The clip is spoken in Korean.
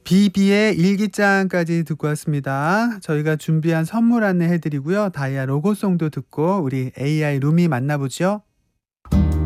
비비의 일기장까지 듣고 왔습니다. 저희가 준비한 선물 안내해 드리고요. 다이아 로고송도 듣고 우리 AI 룸이 만나보죠.